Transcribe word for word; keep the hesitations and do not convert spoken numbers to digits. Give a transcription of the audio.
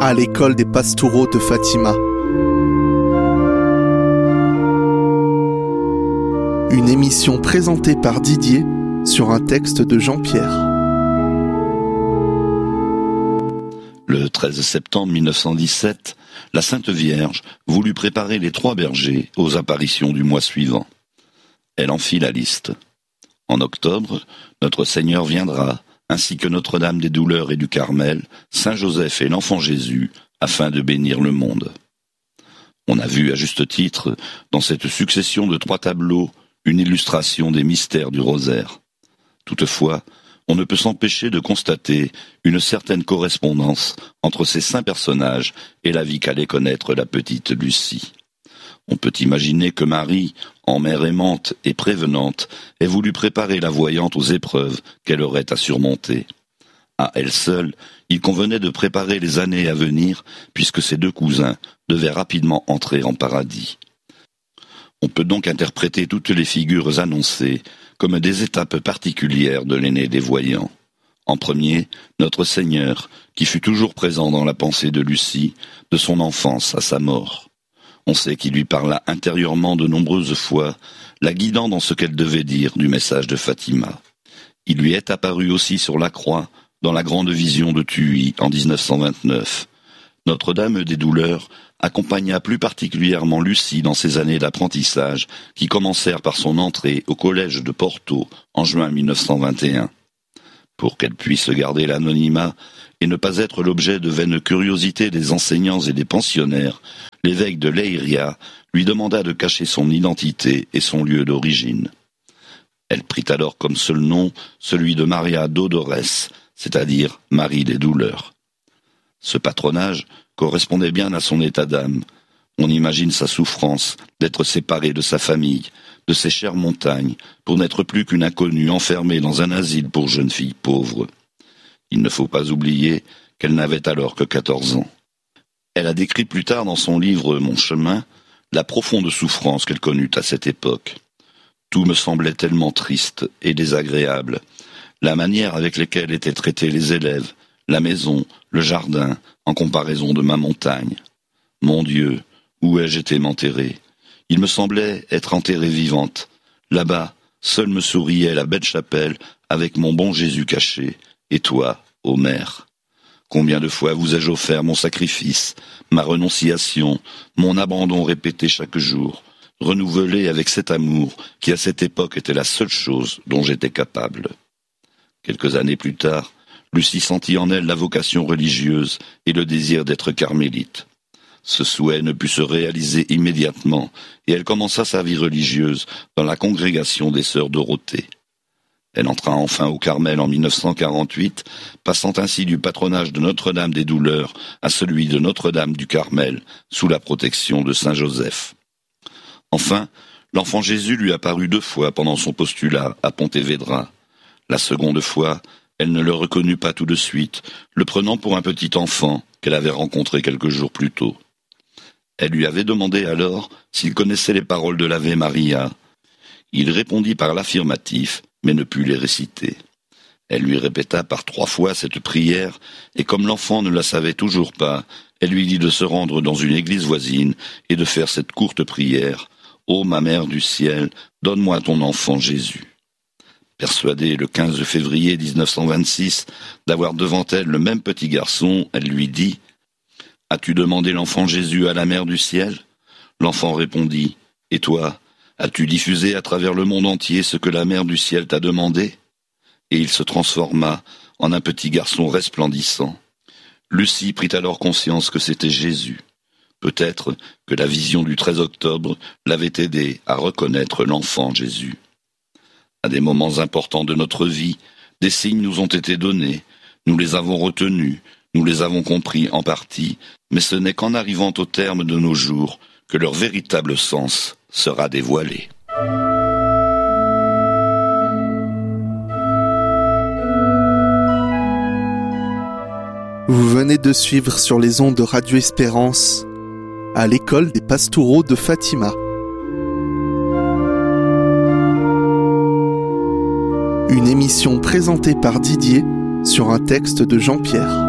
à l'école des Pastoureaux de Fatima. Une émission présentée par Didier sur un texte de Jean-Pierre. Le treize septembre mille neuf cent dix-sept, la Sainte Vierge voulut préparer les trois bergers aux apparitions du mois suivant. Elle en fit la liste. En octobre, notre Seigneur viendra, ainsi que Notre-Dame des Douleurs et du Carmel, Saint-Joseph et l'Enfant Jésus, afin de bénir le monde. On a vu à juste titre, dans cette succession de trois tableaux, une illustration des mystères du rosaire. Toutefois, on ne peut s'empêcher de constater une certaine correspondance entre ces saints personnages et la vie qu'allait connaître la petite Lucie. On peut imaginer que Marie, en mère aimante et prévenante, ait voulu préparer la voyante aux épreuves qu'elle aurait à surmonter. À elle seule, il convenait de préparer les années à venir, puisque ses deux cousins devaient rapidement entrer en paradis. On peut donc interpréter toutes les figures annoncées comme des étapes particulières de l'aîné des voyants. En premier, notre Seigneur, qui fut toujours présent dans la pensée de Lucie, de son enfance à sa mort. On sait qu'il lui parla intérieurement de nombreuses fois, la guidant dans ce qu'elle devait dire du message de Fatima. Il lui est apparu aussi sur la croix, dans la grande vision de Tuy en dix-neuf cent vingt-neuf. Notre-Dame des Douleurs accompagna plus particulièrement Lucie dans ses années d'apprentissage qui commencèrent par son entrée au collège de Porto en juin mille neuf cent vingt et un. Pour qu'elle puisse garder l'anonymat et ne pas être l'objet de vaines curiosités des enseignants et des pensionnaires, l'évêque de Leiria lui demanda de cacher son identité et son lieu d'origine. Elle prit alors comme seul nom celui de Maria Dolores, c'est-à-dire Marie des Douleurs. Ce patronage correspondait bien à son état d'âme. On imagine sa souffrance d'être séparée de sa famille, de ses chères montagnes, pour n'être plus qu'une inconnue enfermée dans un asile pour jeunes filles pauvres. Il ne faut pas oublier qu'elle n'avait alors que quatorze ans. Elle a décrit plus tard dans son livre « Mon chemin » la profonde souffrance qu'elle connut à cette époque. Tout me semblait tellement triste et désagréable. La manière avec laquelle étaient traités les élèves, la maison, le jardin, en comparaison de ma montagne. Mon Dieu, où ai-je été m'enterrer ? Il me semblait être enterrée vivante. Là-bas, seule me souriait la belle chapelle avec mon bon Jésus caché. Et toi, ô mère, combien de fois vous ai-je offert mon sacrifice, ma renonciation, mon abandon répété chaque jour, renouvelé avec cet amour qui à cette époque était la seule chose dont j'étais capable. Quelques années plus tard, Lucie sentit en elle la vocation religieuse et le désir d'être carmélite. Ce souhait ne put se réaliser immédiatement et elle commença sa vie religieuse dans la congrégation des sœurs Dorothée. Elle entra enfin au Carmel en mille neuf cent quarante-huit, passant ainsi du patronage de Notre-Dame des Douleurs à celui de Notre-Dame du Carmel, sous la protection de Saint Joseph. Enfin, l'Enfant Jésus lui apparut deux fois pendant son postulat à Pontevedra. La seconde fois, elle ne le reconnut pas tout de suite, le prenant pour un petit enfant qu'elle avait rencontré quelques jours plus tôt. Elle lui avait demandé alors s'il connaissait les paroles de l'Ave Maria. Il répondit par l'affirmatif, mais ne put les réciter. Elle lui répéta par trois fois cette prière, et comme l'enfant ne la savait toujours pas, elle lui dit de se rendre dans une église voisine et de faire cette courte prière. « Ô ma mère du ciel, donne-moi ton enfant Jésus ». Persuadée le quinze février mille neuf cent vingt-six d'avoir devant elle le même petit garçon, elle lui dit « As-tu demandé l'enfant Jésus à la mère du ciel ?» L'enfant répondit « Et toi, as-tu diffusé à travers le monde entier ce que la mère du ciel t'a demandé ?» Et il se transforma en un petit garçon resplendissant. Lucie prit alors conscience que c'était Jésus. Peut-être que la vision du treize octobre l'avait aidé à reconnaître l'enfant Jésus. À des moments importants de notre vie, des signes nous ont été donnés, nous les avons retenus, nous les avons compris en partie, mais ce n'est qu'en arrivant au terme de nos jours que leur véritable sens sera dévoilé. Vous venez de suivre sur les ondes de Radio Espérance à l'école des Pastoureaux de Fatima. Une émission présentée par Didier sur un texte de Jean-Pierre.